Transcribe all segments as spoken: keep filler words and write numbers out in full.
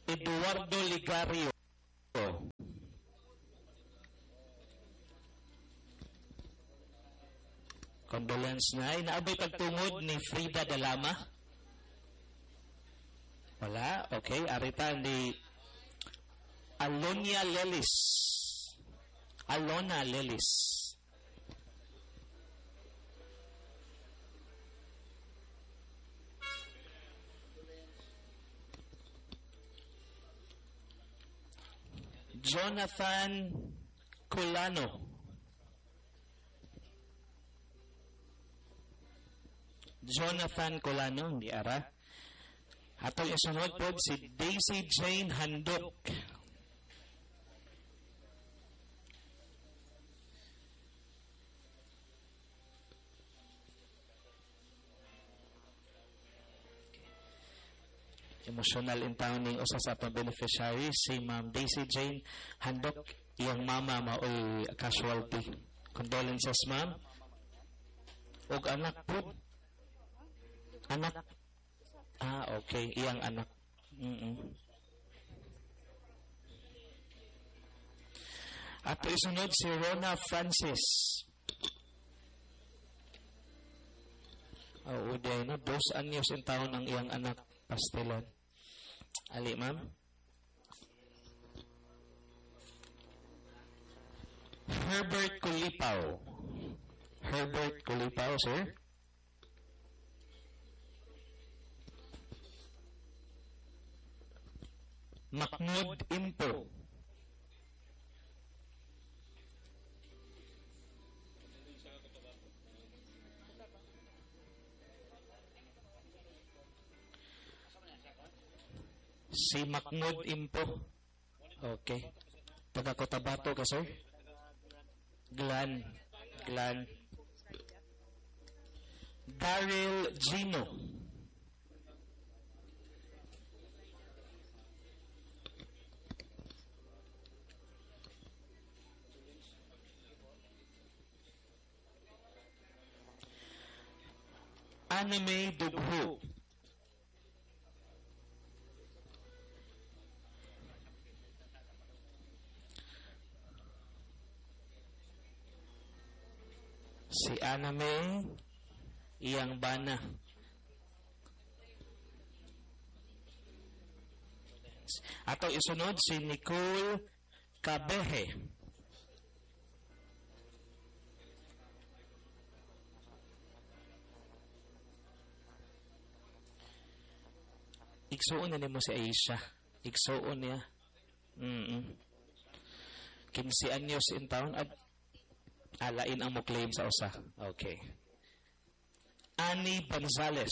Eduardo Ligario. Condolence na. Inaabay pagtungod ni Frida Dalama. Wala. Okay. Arita ni Alonia Lelis. Alona Lelis. Jonathan Colano. Jonathan Colano, hindi ara. Atong isunod po si Daisy Jane Handok. Emotional in town ning usa sa atong beneficiary si Ma'am Daisy Jane Handok, iyang mama maoy casualty. Condolences, ma'am. Og anak po. Anak. Ah, okay. Iyang anak. Mm-mm. At isunod si Rona Francis. Oh, uday na. Dos anyos in taon ang iyang anak. Pastelan. Ali, ma'am. Herbert Kulipaw. Herbert Kulipaw, sir. Mahmoud Impo. Si Mahmoud Impo. Okay. Taga Cotabato ka, sir? Glan. Glan. Daryl Gino. Anime Dugho. Si Anime iyang bana. Ato isunod si Nicole Cabeje. Igsuon na mo si Aisha. Igsuon niya. Mm-mm. quince anyos in town at alain ang mo claim sa usa. Okay. Annie Gonzales.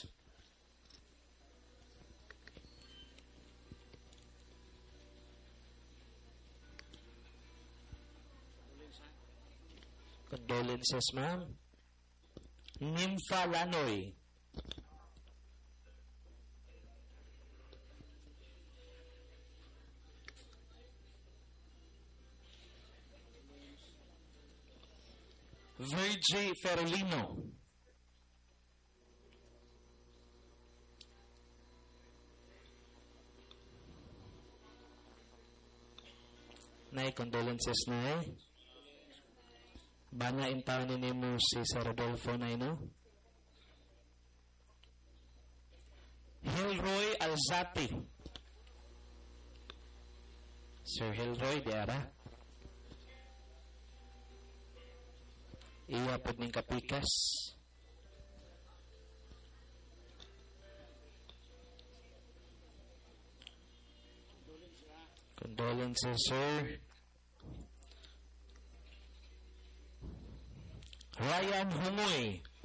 Condolences, ma'am. Nympha Lanoy. Virgie Ferolino. Nay, condolences na eh. Bana in town ni mo si Sir Rodolfo na ino. Hilroy Alzati. Sir Hilroy, diara. Iya po ning kapikas. Condolences, sir. Ryan Humoy.